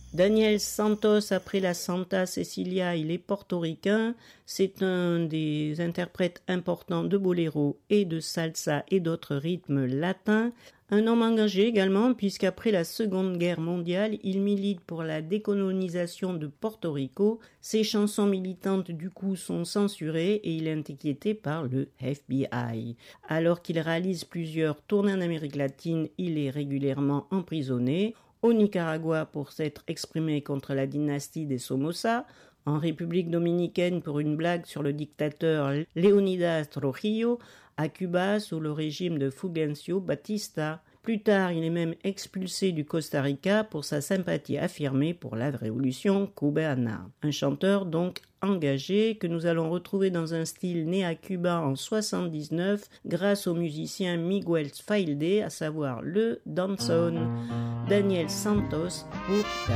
Daniel Santos, après la Santa Cecilia, il est portoricain. C'est un des interprètes importants de boléro et de salsa et d'autres rythmes latins. Un homme engagé également, puisqu'après la Seconde Guerre mondiale, il milite pour la décolonisation de Porto Rico. Ses chansons militantes, du coup, sont censurées et il est inquiété par le FBI. Alors qu'il réalise plusieurs tournées en Amérique latine, il est régulièrement emprisonné. Au Nicaragua pour s'être exprimé contre la dynastie des Somoza, en République dominicaine pour une blague sur le dictateur Leonidas Trujillo, à Cuba sous le régime de Fulgencio Batista. Plus tard, il est même expulsé du Costa Rica pour sa sympathie affirmée pour la révolution cubana. Un chanteur donc engagé que nous allons retrouver dans un style né à Cuba en 79 grâce au musicien Miguel Failde, à savoir le danzón. Daniel Santos pour